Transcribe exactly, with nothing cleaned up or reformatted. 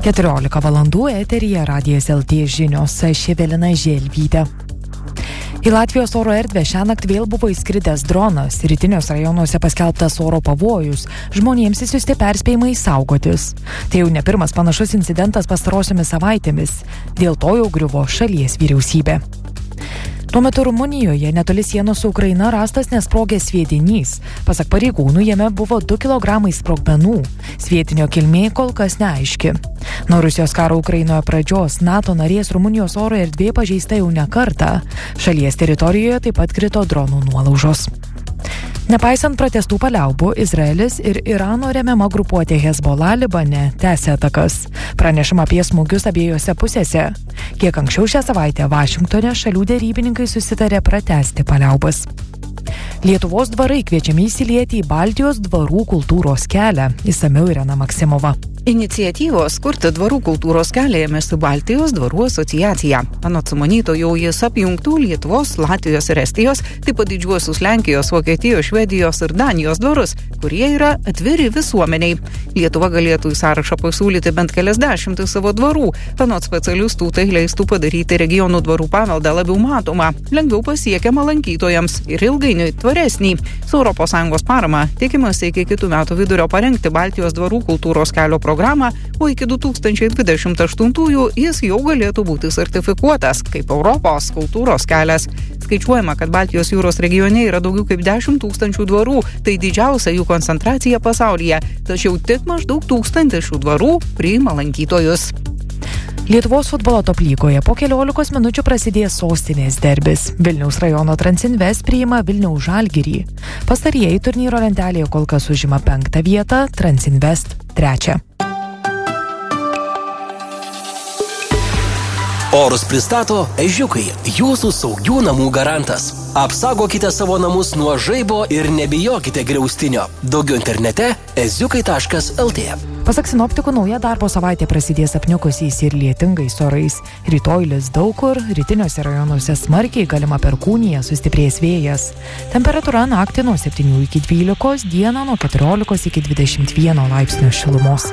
keturiolika valandų eteryje Radijas L T žinios, aš Evelina Želvytė. Į Latvijos oro erdvę šiąnakt vėl buvo įskridęs dronas, rytiniuose rajonuose paskelbtas oro pavojus, žmonėms įsiųsti perspėjimai saugotis. Tai jau ne pirmas panašus incidentas pastarosiomis savaitėmis, dėl to jau griuvo šalies vyriausybė. Tuo metu Rumunijoje netoli sienos su Ukraina rastas nesprogęs sviedinys. Pasak pareigūnų, jame buvo du kilogramai sprogmenų. Sviedinio kilmė kol kas neaiški. Nuo Rusijos karo Ukrainoje pradžios NATO narės Rumunijos oro erdvė pažeista jau ne kartą. Šalies teritorijoje taip pat krito dronų nuolaužos. Nepaisant protestų paliaubų, Izraelis ir Irano remiama grupuotė Hezbollah Libane tęsia atakas. Pranešama apie smūgius abiejose pusėse. Kiek anksčiau šią savaitę Vašingtone šalių derybininkai susitarė pratęsti paliaubas. Lietuvos dvarai kviečiami įsilieti į Baltijos dvarų kultūros kelią. Išsamiau Irena Maksimova. Iniciatyvos kurti dvarų kultūros kelią ėmėsi Baltijos dvarų asociacija. Anot sumanytojų, jis apjungtų Lietuvos, Latvijos ir Estijos, taip pat didžiuosius Lenkijos, Vokietijos, Švedijos ir Danijos dvarus, kurie yra atviri visuomeniai. Lietuva galėtų į sąrašą pasiūlyti bent kelias dešimtis savo dvarų. Anot specialistų, tai leistų padaryti regionų dvarų paveldą labiau matomą, lengviau pasiekiamą lankytojams ir ilgainiui tvaresnį. Su Europos Sąjungos parama tikimasi iki kitų metų vidurio parengti Baltijos dvarų kultūros kelio programą, o iki du tūkstančiai dvidešimt aštuntųjų jis jau galėtų būti sertifikuotas kaip Europos kultūros kelias. Skaičiuojama, kad Baltijos jūros regione yra daugiau kaip dešimt tūkstančių dvarų, tai didžiausia jų koncentracija pasaulyje, tačiau tik maždaug tūkstantis šių dvarų priima lankytojus. Lietuvos futbolo top lygoje po keliolikos minučių prasidės sostinės derbis. Vilniaus rajono Transinvest priima Vilniaus Žalgirį. Pastarieji turnyro lentelėje kol kas užima penktą vietą, Transinvest trečią. Orus pristato Ežiukai, jūsų saugių namų garantas. Apsaugokite savo namus nuo žaibo ir nebijokite griaustinio. Daugiau internete eziukai taškas el tė. Pasak sinoptikų, nauja darbo savaitė prasidės apniukusiais ir lietingais orais. Rytoj lis daug kur, rytiniuose rajonuose smarkiai galima perkūnija, sustiprės vėjas. Temperatūra naktį nuo septynių iki dvylikos, dieną nuo keturiolikos iki dvidešimt vieno laipsnio šilumos.